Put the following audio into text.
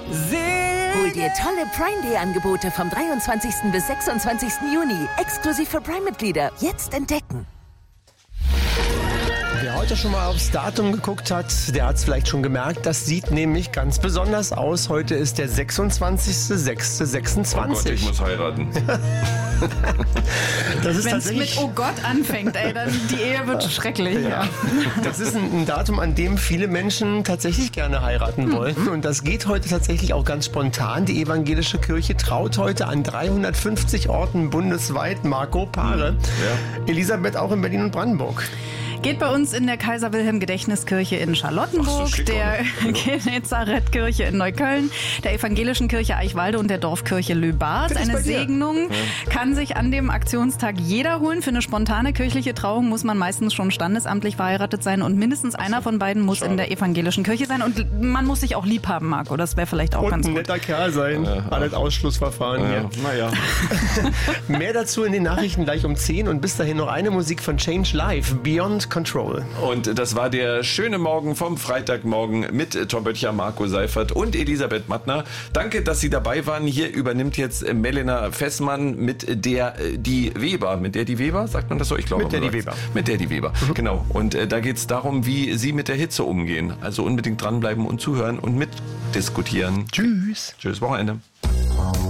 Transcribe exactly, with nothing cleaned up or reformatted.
Hol dir tolle Prime Day Angebote vom dreiundzwanzigsten bis sechsundzwanzigsten Juni. Exklusiv für Prime-Mitglieder. Jetzt entdecken. Wer heute schon mal aufs Datum geguckt hat, der hat es vielleicht schon gemerkt. Das sieht nämlich ganz besonders aus. Heute ist der sechsundzwanzigster sechster sechsundzwanzig. Oh Gott, ich muss heiraten. Das ist Wenn es tatsächlich mit Oh Gott anfängt, ey, dann die Ehe wird schrecklich. Ja. Ja. Das ist ein, ein Datum, an dem viele Menschen tatsächlich gerne heiraten wollen. Und das geht heute tatsächlich auch ganz spontan. Die evangelische Kirche traut heute an dreihundertfünfzig Orten bundesweit Marco Paare. Ja. Elisabeth auch in Berlin und Brandenburg. Geht bei uns in der Kaiser-Wilhelm-Gedächtniskirche in Charlottenburg, Ach, so schick der Genezareth-Kirche in Neukölln, der evangelischen Kirche Eichwalde und der Dorfkirche Löbars. Das ist bei Eine dir. Segnung Ja. kann sich an dem Aktionstag jeder holen. Für eine spontane kirchliche Trauung muss man meistens schon standesamtlich verheiratet sein und mindestens einer von beiden muss Schade. in der evangelischen Kirche sein. Und man muss sich auch lieb haben, Marco. Das wäre vielleicht auch Und ganz ein gut. netter Kerl sein. Ja. Alles Ausschlussverfahren Ja, hier. naja. Mehr dazu in den Nachrichten gleich um zehn und bis dahin noch eine Musik von Change Life, Beyond Control. Und das war der schöne Morgen vom Freitagmorgen mit Tom Böttcher, Marco Seifert und Elisabeth Mattner. Danke, dass Sie dabei waren. Hier übernimmt jetzt Melena Fessmann mit der äh, die Weber. Mit der die Weber? Sagt man das so? Ich glaube. Mit der man die sagt's. Weber. Mit der die Weber, mhm. Genau. Und äh, da geht es darum, wie Sie mit der Hitze umgehen. Also unbedingt dranbleiben und zuhören und mitdiskutieren. Tschüss. Tschüss, Wochenende.